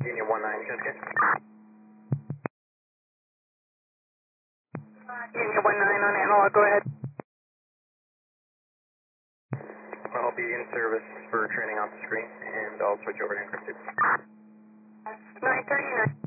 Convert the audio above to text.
Union 19, Jessica. Union 19 on analog, go ahead. I'll be in service for training off the screen, and I'll switch over to encrypted. 939.